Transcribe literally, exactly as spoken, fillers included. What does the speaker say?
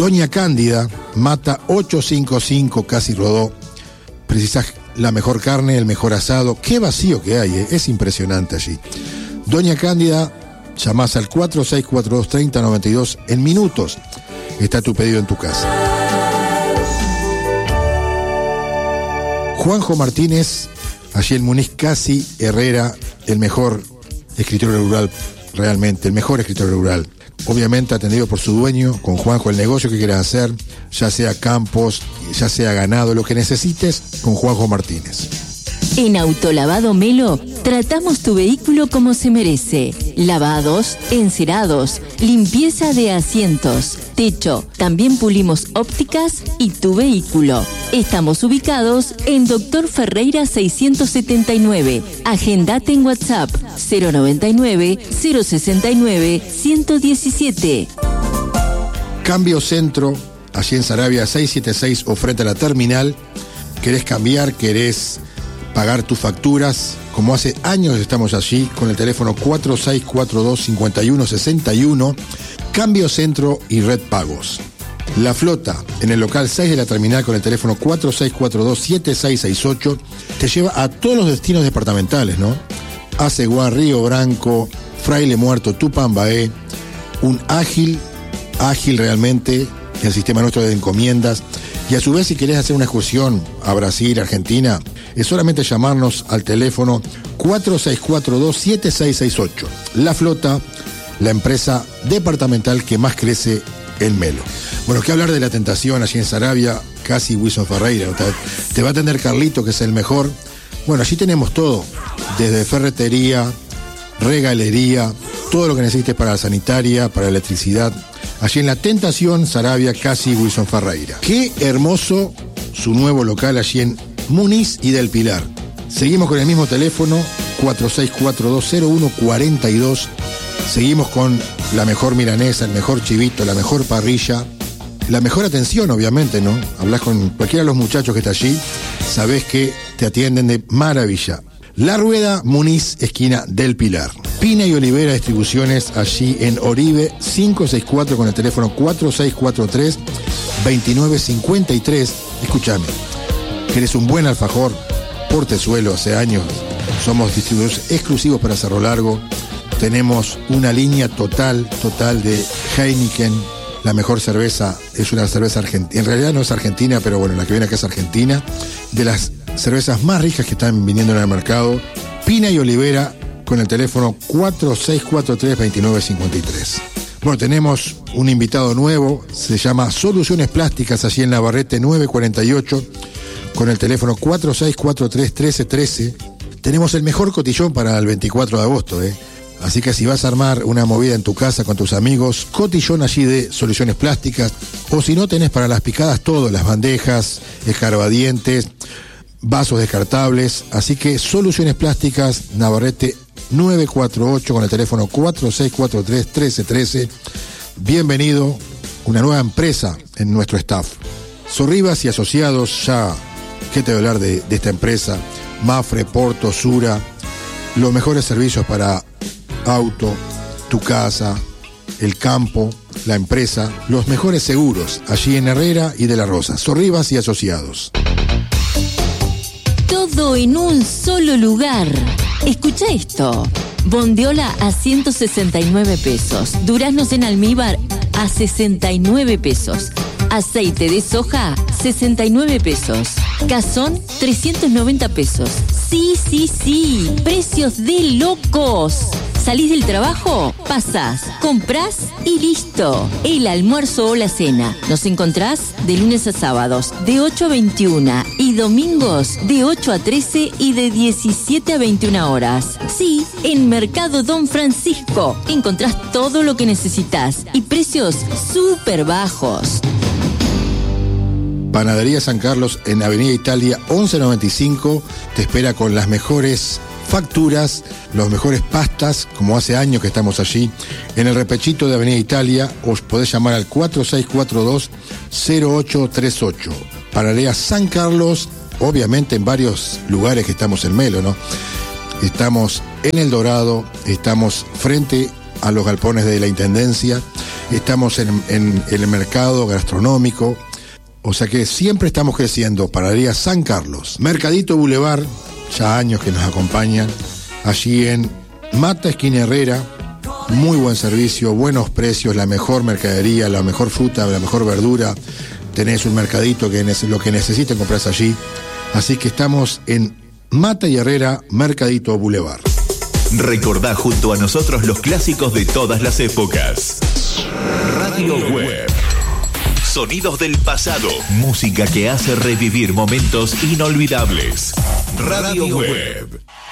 Doña Cándida, Mata ochocientos cincuenta y cinco, Casi Rodó. Precisás la mejor carne, el mejor asado. Qué vacío que hay, ¿eh? Es impresionante allí. Doña Cándida, llamás al cuatro seis cuatro dos, tres cero nueve dos. En minutos está tu pedido en tu casa. Juanjo Martínez, allí en Muniz, Casi Herrera, el mejor escritorio rural, realmente, el mejor escritorio rural. Obviamente atendido por su dueño, con Juanjo, el negocio que quieras hacer, ya sea campos, ya sea ganado, lo que necesites, con Juanjo Martínez. En Autolavado Melo tratamos tu vehículo como se merece. Lavados, encerados, limpieza de asientos, techo. También pulimos ópticas y tu vehículo. Estamos ubicados en Doctor Ferreira seiscientos setenta y nueve. Agendate en WhatsApp cero noventa y nueve, cero sesenta y nueve, ciento diecisiete. Cambio Centro, allí en Saravia seiscientos setenta y seis o frente a la terminal. ¿Querés cambiar? ¿Querés pagar tus facturas? Como hace años estamos allí con el teléfono cuatro seis cuatro dos, cinco uno seis uno. Cambio Centro y Red Pagos. La Flota, en el local seis de la terminal con el teléfono cuatro seis cuatro dos, siete seis seis ocho, te lleva a todos los destinos departamentales, ¿no? Aceguá, Río Branco, Fraile Muerto, Tupambaé. Un ágil, ágil realmente, el sistema nuestro de encomiendas. Y a su vez, si querés hacer una excursión a Brasil, Argentina, es solamente llamarnos al teléfono cuatro seis cuatro dos, siete seis seis ocho. La Flota, la empresa departamental que más crece en Melo. Bueno, qué hablar de la tentación allí en Saravia, Casi Wilson Ferreira. Te va a atender Carlito, que es el mejor. Bueno, allí tenemos todo, desde ferretería, regalería, todo lo que necesites para la sanitaria, para la electricidad. Allí en la Tentación, Saravia, Casi Wilson Ferreira. Qué hermoso su nuevo local allí en Muniz y del Pilar. Seguimos con el mismo teléfono, cuatro seis cuatro dos, cero uno cuatro dos. Seguimos con la mejor milanesa, el mejor chivito, la mejor parrilla, la mejor atención, obviamente, ¿no? Hablas con cualquiera de los muchachos que está allí, sabés que te atienden de maravilla. La Rueda, Muniz, esquina del Pilar. Pina y Olivera Distribuciones, allí en Oribe quinientos sesenta y cuatro con el teléfono cuatro seis cuatro tres, dos nueve cinco tres. Escúchame, ¿querés un buen alfajor? Portezuelo, hace años somos distribuidores exclusivos para Cerro Largo. Tenemos una línea total, total de Heineken. La mejor cerveza es una cerveza argentina. En realidad no es argentina, pero bueno, la que viene acá es argentina. De las cervezas más ricas que están viniendo en el mercado. Pina y Olivera con el teléfono cuatro seis cuatro tres, dos nueve cinco tres. Bueno, tenemos un invitado nuevo. Se llama Soluciones Plásticas, allí en Navarrete nueve cuarenta y ocho. Con el teléfono cuatro seis cuatro tres, uno tres uno tres. Tenemos el mejor cotillón para el veinticuatro de agosto, ¿eh? Así que si vas a armar una movida en tu casa con tus amigos, cotillón allí de Soluciones Plásticas. O si no, tenés para las picadas todo, las bandejas, escarbadientes, vasos descartables. Así que Soluciones Plásticas, Navarrete nueve cuatro ocho con el teléfono cuatro seis cuatro tres, uno tres uno tres. Bienvenido, una nueva empresa en nuestro staff. Sorribas y Asociados, ya, ¿qué te voy a hablar de, de esta empresa? Mafre, Porto, Sura, los mejores servicios para auto, tu casa, el campo, la empresa, los mejores seguros, allí en Herrera y de la Rosa. Sorribas y Asociados. Todo en un solo lugar. Escucha esto. Bondiola a ciento sesenta y nueve pesos. Duraznos en almíbar a sesenta y nueve pesos. Aceite de soja, sesenta y nueve pesos. Cazón, trescientos noventa pesos. Sí, sí, sí. Precios de locos. Salís del trabajo, pasás, comprás y listo. El almuerzo o la cena. Nos encontrás de lunes a sábados de ocho a veintiuna y domingos de ocho a trece y de diecisiete a veintiuna horas. Sí, en Mercado Don Francisco encontrás todo lo que necesitas y precios súper bajos. Panadería San Carlos en Avenida Italia once noventa y cinco te espera con las mejores facturas, los mejores pastas, como hace años que estamos allí, en el repechito de Avenida Italia. Os podés llamar al cuatro seis cuatro dos, cero ocho tres ocho. Panadería San Carlos, obviamente en varios lugares que estamos en Melo, ¿no? Estamos en El Dorado, estamos frente a los galpones de la Intendencia, estamos en, en, en el mercado gastronómico, o sea que siempre estamos creciendo. Panadería San Carlos, Mercadito Boulevard, ya años que nos acompañan, allí en Mata, esquina Herrera. Muy buen servicio, buenos precios, la mejor mercadería, la mejor fruta, la mejor verdura. Tenés un mercadito que es lo que necesiten comprarse allí. Así que estamos en Mata y Herrera, Mercadito Boulevard. Recordá junto a nosotros los clásicos de todas las épocas. Radio Web. Sonidos del pasado. Música que hace revivir momentos inolvidables. Radio Web.